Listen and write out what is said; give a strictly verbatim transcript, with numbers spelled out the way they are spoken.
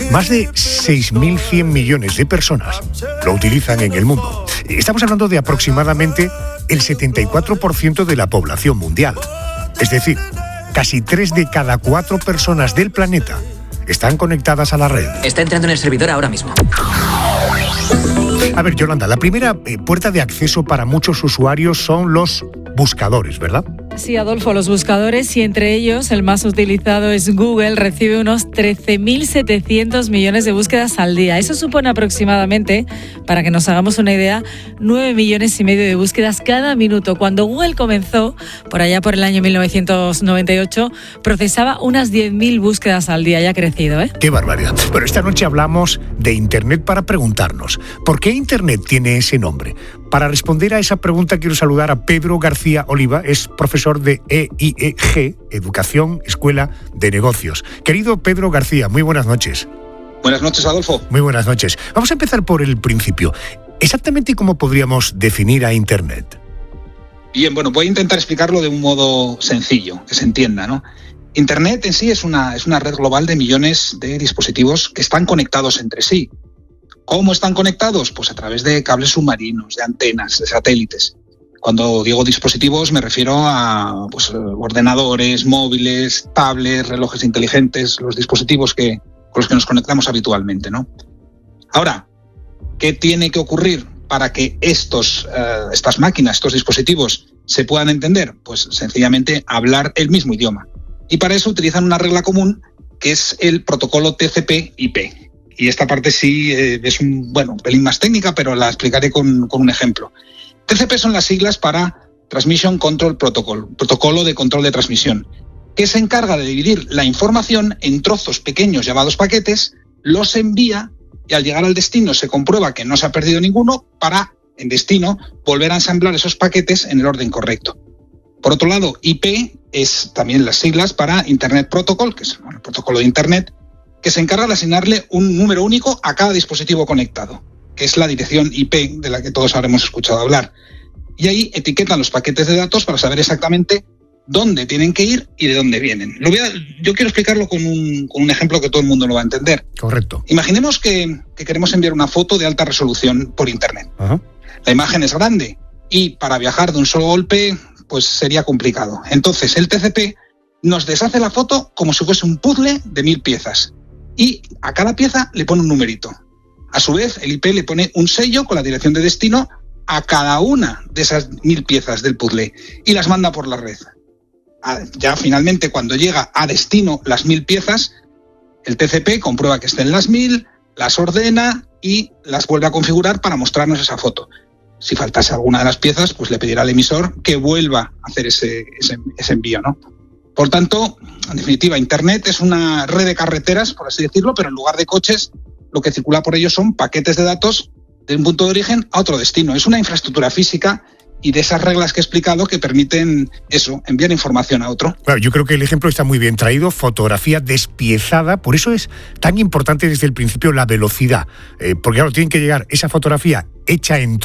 Más de seis mil cien millones de personas lo utilizan en el mundo. Estamos hablando de aproximadamente el setenta y cuatro por ciento de la población mundial. Es decir, casi tres de cada cuatro personas del planeta están conectadas a la red. Está entrando en el servidor ahora mismo. A ver, Yolanda, la primera eh, puerta de acceso para muchos usuarios son los buscadores, ¿verdad? Sí, Adolfo, los buscadores, y entre ellos el más utilizado es Google, recibe unos trece mil setecientos millones de búsquedas al día. Eso supone aproximadamente, para que nos hagamos una idea, nueve millones y medio de búsquedas cada minuto. Cuando Google comenzó, por allá por el año mil novecientos noventa y ocho, procesaba unas diez mil búsquedas al día. Ya ha crecido, ¿eh? ¡Qué barbaridad! Pero esta noche hablamos de Internet para preguntarnos, ¿por qué Internet tiene ese nombre? Para responder a esa pregunta quiero saludar a Pedro García Oliva, es profesor de E I E G, Educación, Escuela de Negocios. Querido Pedro García, muy buenas noches. Buenas noches, Adolfo. Muy buenas noches. Vamos a empezar por el principio. ¿Exactamente cómo podríamos definir a Internet? Bien, bueno, voy a intentar explicarlo de un modo sencillo, que se entienda, ¿no? Internet en sí es una, es una red global de millones de dispositivos que están conectados entre sí. ¿Cómo están conectados? Pues a través de cables submarinos, de antenas, de satélites. Cuando digo dispositivos me refiero a pues, ordenadores, móviles, tablets, relojes inteligentes, los dispositivos que, con los que nos conectamos habitualmente, ¿no? Ahora, ¿qué tiene que ocurrir para que estos, uh, estas máquinas, estos dispositivos se puedan entender? Pues sencillamente hablar el mismo idioma. Y para eso utilizan una regla común que es el protocolo T C P I P. Y esta parte sí eh, es un, bueno, un pelín más técnica, pero la explicaré con, con un ejemplo. T C P son las siglas para Transmission Control Protocol, protocolo de control de transmisión, que se encarga de dividir la información en trozos pequeños llamados paquetes, los envía y al llegar al destino se comprueba que no se ha perdido ninguno para, en destino, volver a ensamblar esos paquetes en el orden correcto. Por otro lado, I P es también las siglas para Internet Protocol, que es bueno, el protocolo de Internet, que se encarga de asignarle un número único a cada dispositivo conectado, que es la dirección I P de la que todos habremos escuchado hablar. Y ahí etiquetan los paquetes de datos para saber exactamente dónde tienen que ir y de dónde vienen. Lo voy a, yo quiero explicarlo con un, con un ejemplo que todo el mundo lo va a entender. Correcto. Imaginemos que, que queremos enviar una foto de alta resolución por Internet. Ajá. La imagen es grande y para viajar de un solo golpe pues sería complicado. Entonces el T C P nos deshace la foto como si fuese un puzzle de mil piezas. Y a cada pieza le pone un numerito. A su vez, el I P le pone un sello con la dirección de destino a cada una de esas mil piezas del puzzle y las manda por la red. Ya finalmente, cuando llega a destino las mil piezas, el T C P comprueba que estén las mil, las ordena y las vuelve a configurar para mostrarnos esa foto. Si faltase alguna de las piezas, pues le pedirá al emisor que vuelva a hacer ese, ese, ese envío, ¿no? Por tanto, en definitiva, Internet es una red de carreteras, por así decirlo, pero en lugar de coches, lo que circula por ellos son paquetes de datos de un punto de origen a otro destino. Es una infraestructura física y de esas reglas que he explicado que permiten eso, enviar información a otro. Claro, yo creo que el ejemplo está muy bien traído, fotografía despiezada, por eso es tan importante desde el principio la velocidad, eh, porque claro, tienen que llegar esa fotografía hecha en